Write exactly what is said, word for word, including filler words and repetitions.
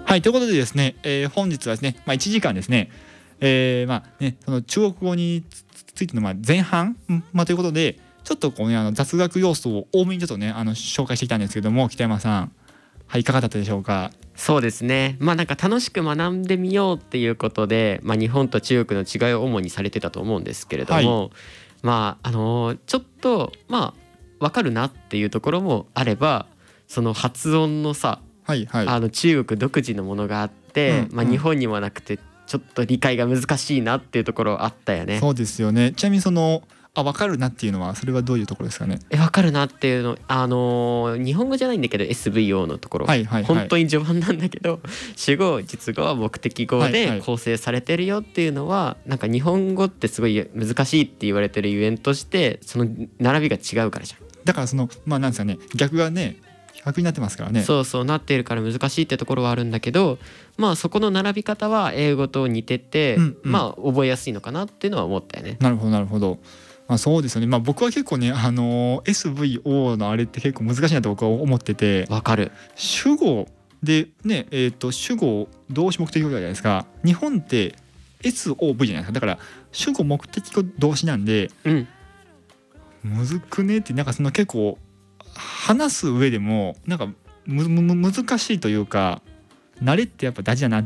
はい、ということでですね、えー、本日はですね、まあ、いちじかんですね、えー、まあね、その中国語についてのまあ前半、まあ、ということでちょっとこう、ね、あの雑学要素を多めにちょっとねあの紹介してきたんですけども、北山さん、はい、いかがだったでしょうか。 そうですね、まあなんか楽しく学んでみようっていうことで、まあ、日本と中国の違いを主にされてたと思うんですけれども、はい、まああのー、ちょっとまあ分かるなっていうところもあれば、その発音のさ、はいはい、あの中国独自のものがあって、うんうん、まあ、日本にもなくてちょっと理解が難しいなっていうところあったよね。 そうですよね。ちなみにそのあ分かるなっていうのはそれはどういうところですかね。 え分かるなっていうの、あのー、日本語じゃないんだけど エスブイオー のところ、はいはいはい、本当に序盤なんだけど主語実語は目的語で構成されてるよっていうのは、はいはい、なんか日本語ってすごい難しいって言われてるゆえんとしてその並びが違うからじゃん。 だからそのまあなんですかね、逆がね逆になってますからね。 そうそうなっているから難しいってところはあるんだけど、まあそこの並び方は英語と似てて、うんうん、まあ覚えやすいのかなっていうのは思ったよね。 なるほどなるほど。まあ、そうですよね。まあ僕は結構ね、あのー、エスブイオー のあれって結構難しいなと僕は思ってて。 わかる。 主語でね、えっと主語動詞目的語じゃないですか。日本って エスオーブイ じゃないですか。だから主語目的語動詞なんで、うん、むずくねって、なんかその結構話す上でもなんかむむ難しいというか、慣れってやっぱ大事だな